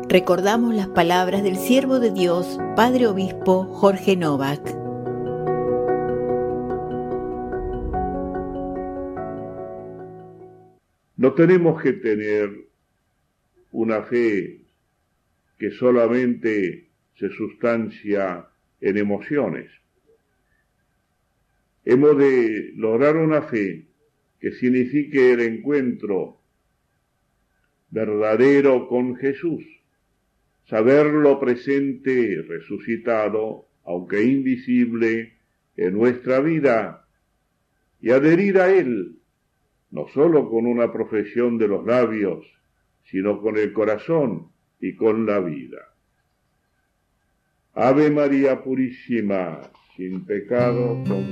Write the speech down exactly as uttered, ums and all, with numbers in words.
Recordamos las palabras del siervo de Dios, Padre Obispo Jorge Novak. No tenemos que tener una fe que solamente se sustancia en emociones. Hemos de lograr una fe que signifique el encuentro verdadero con Jesús, saberlo presente, resucitado, aunque invisible, en nuestra vida, y adherir a Él, no solo con una profesión de los labios, sino con el corazón y con la vida. Ave María Purísima, sin pecado